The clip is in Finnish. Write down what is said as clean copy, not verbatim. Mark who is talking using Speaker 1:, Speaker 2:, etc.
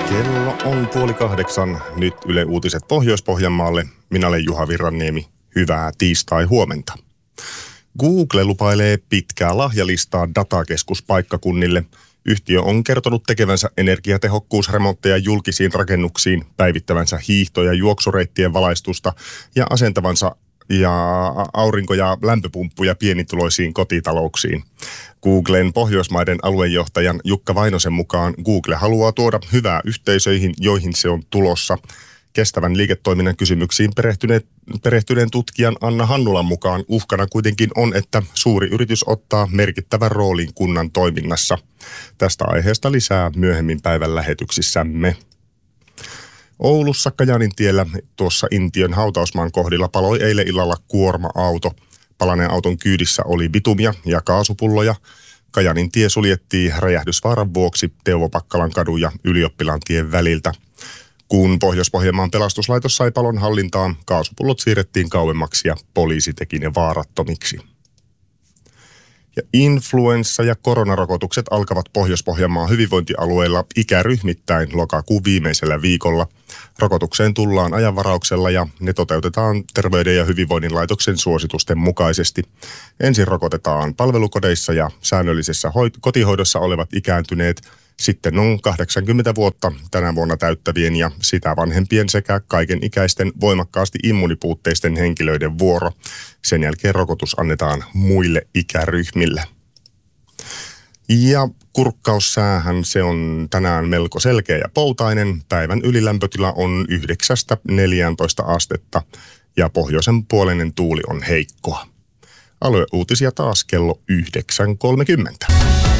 Speaker 1: Kello on 7:30. Nyt Yle Uutiset Pohjois-Pohjanmaalle. Minä olen Juha Virranniemi. Hyvää tiistai-huomenta. Google lupailee pitkää lahjalistaa datakeskuspaikkakunnille. Yhtiö on kertonut tekevänsä energiatehokkuusremontteja julkisiin rakennuksiin, päivittävänsä hiihto- ja juoksureittien valaistusta ja asentavansa aurinko- ja lämpöpumppuja pienituloisiin kotitalouksiin. Googlen Pohjoismaiden aluejohtajan Jukka Vainosen mukaan Google haluaa tuoda hyvää yhteisöihin, joihin se on tulossa. Kestävän liiketoiminnan kysymyksiin perehtyneen tutkijan Anna Hannulan mukaan uhkana kuitenkin on, että suuri yritys ottaa merkittävän roolin kunnan toiminnassa. Tästä aiheesta lisää myöhemmin päivän lähetyksissämme. Oulussa Kajanintiellä tuossa Intiön hautausmaan kohdilla paloi eilen illalla kuorma-auto. Palaneen auton kyydissä oli bitumia ja kaasupulloja. Kajanintie suljettiin räjähdysvaaran vuoksi Teuvo Pakkalan kadun ja Ylioppilaantien väliltä. Kun Pohjois-Pohjanmaan pelastuslaitos sai palon hallintaan, kaasupullot siirrettiin kauemmaksi ja poliisi teki ne vaarattomiksi. Ja influenssa- ja koronarokotukset alkavat Pohjois-Pohjanmaan hyvinvointialueilla ikäryhmittäin lokakuun viimeisellä viikolla. Rokotukseen tullaan ajanvarauksella ja ne toteutetaan Terveyden ja hyvinvoinnin laitoksen suositusten mukaisesti. Ensin rokotetaan palvelukodeissa ja säännöllisessä kotihoidossa olevat ikääntyneet. Sitten on 80 vuotta tänä vuonna täyttävien ja sitä vanhempien sekä kaikenikäisten voimakkaasti immunipuutteisten henkilöiden vuoro. Sen jälkeen rokotus annetaan muille ikäryhmille. Ja kurkkaussäähän se on tänään melko selkeä ja poutainen. Päivän ylilämpötila on 9–14 astetta ja pohjoisen puoleinen tuuli on heikkoa. Alueuutisia taas kello 9:30.